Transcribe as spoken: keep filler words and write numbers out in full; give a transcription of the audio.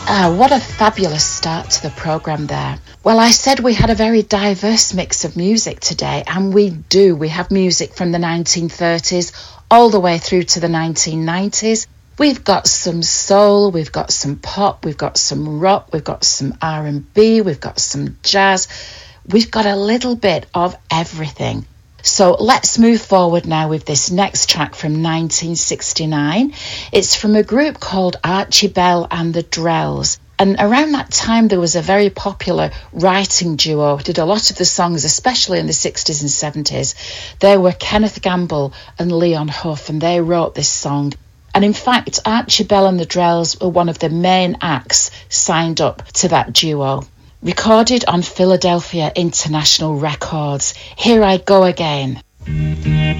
Ah, what a fabulous start to the programme there. Well, I said we had a very diverse mix of music today, and we do. We have music from the nineteen thirties all the way through to the nineteen nineties. We've got some soul, we've got some pop, we've got some rock, we've got some R and B, we've got some jazz. We've got a little bit of everything. So let's move forward now with this next track from nineteen sixty-nine. It's from a group called Archie Bell and the Drells. And around that time, there was a very popular writing duo who did a lot of the songs, especially in the sixties and seventies. They were Kenneth Gamble and Leon Huff, and they wrote this song. And in fact, Archie Bell and the Drells were one of the main acts signed up to that duo. Recorded on Philadelphia International Records. Here I Go Again.